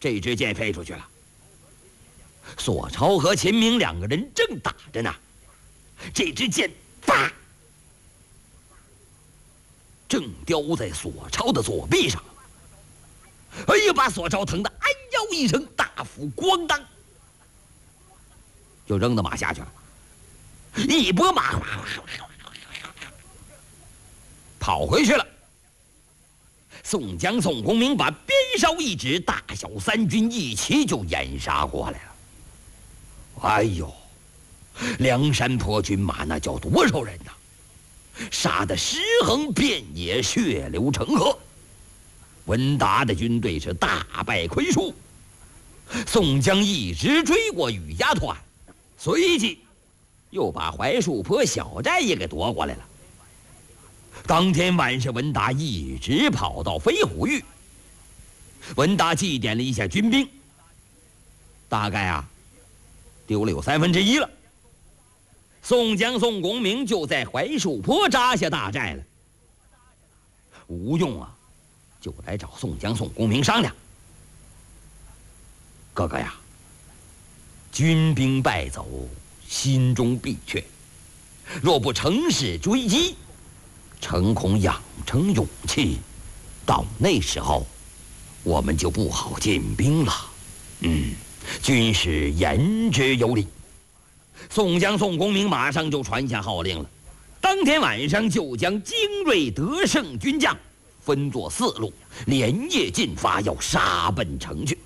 这支箭飞出去了。索超和秦明两个人正打着呢，这支箭啪，正雕在索超的左臂上。哎呀，把索超疼得哎呦一声，大斧咣当就扔到马下去了。一拨马跑回去了。宋江、宋公明把鞭梢一指，大小三军一齐就掩杀过来了。哎呦，梁山泊军马那叫多少人呐！杀得尸横遍野，血流成河。文达的军队是大败亏输。宋江一直追过雨家团，随即又把槐树坡小寨也给夺过来了。当天晚上，文达一直跑到飞虎峪。文达祭奠了一下军兵，大概丢了有1/3了。宋江、宋公明就在槐树坡扎下大寨了。吴用就来找宋江、宋公明商量：“哥哥呀，军兵败走，心中必怯，若不乘势追击，诚恐养成勇气，到那时候我们就不好进兵了。军师言之有理。”宋江、宋公明马上就传下号令了。当天晚上就将精锐得胜军将分作4路，连夜进发，要杀奔城去。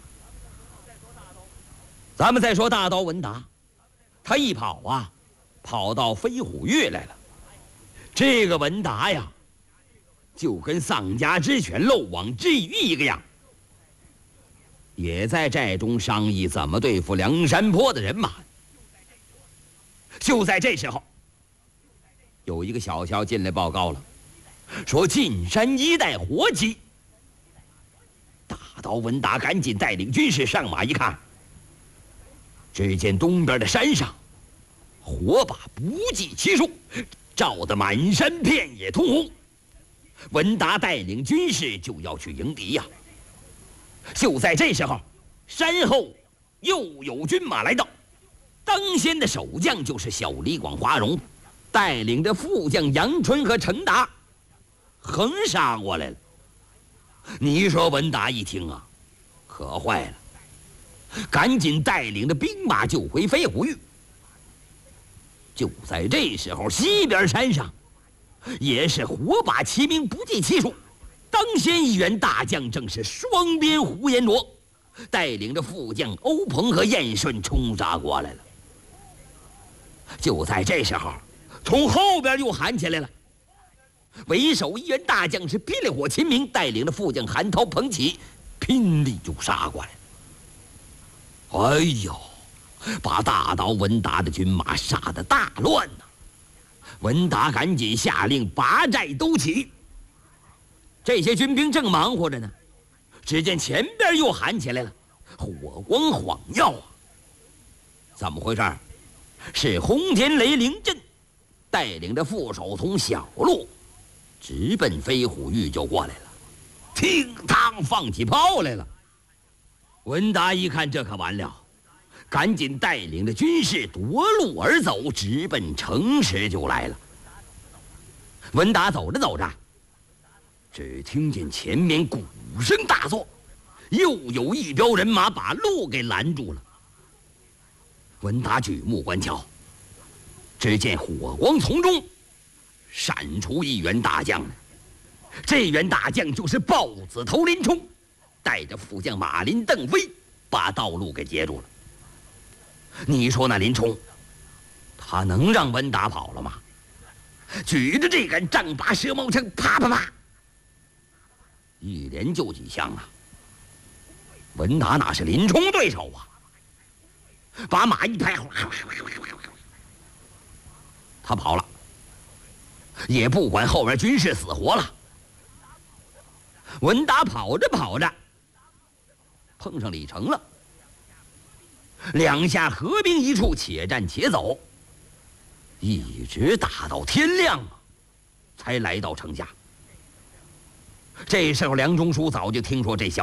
咱们再说大刀文达，他一跑跑到飞虎峪来了。这个文达呀，就跟丧家之犬漏网之鱼一个样，也在寨中商议怎么对付梁山泊的人马。就在这时候，有一个小校进来报告了，说进山一带火起。大刀文达赶紧带领军士上马一看，只见东边的山上火把不计其数，照得满山遍野通红。文达带领军士就要去迎敌呀。就在这时候，山后又有军马来到，当先的守将就是小李广花荣，带领着副将杨春和陈达横杀过来了。你说文达一听可坏了，赶紧带领着兵马就回飞虎峪。就在这时候，西边山上也是火把齐鸣，不计其数。当先一员大将正是双鞭呼延灼，带领着副将欧鹏和燕顺冲杀过来了。就在这时候，从后边又喊起来了。为首一员大将是霹雳火秦明，带领着副将韩涛、彭起，拼力就杀过来。哎呦，把大刀文达的军马杀得大乱呐！文达赶紧下令拔寨都起。这些军兵正忙活着呢，只见前边又喊起来了：“火光晃耀怎么回事？是洪天雷凌阵带领着副手从小路直奔飞虎峪就过来了，听当放起炮来了。文达一看这可完了，赶紧带领着军士夺路而走，直奔城池就来了。文达走着走着，只听见前面鼓声大作，又有一彪人马把路给拦住了。文达举目观瞧，只见火光从中闪出一员大将来。这员大将就是豹子头林冲，带着副将马林、邓飞，把道路给截住了。你说那林冲，他能让文达跑了吗？举着这杆丈八蛇矛枪，啪啪啪，一连就几枪文达哪是林冲对手把马一拍，他跑了，也不管后边军士死活了。文达跑着跑着，碰上李成了，两下合兵一处，且战且走，一直打到天亮才来到城下。这时候梁中书早就听说这消息。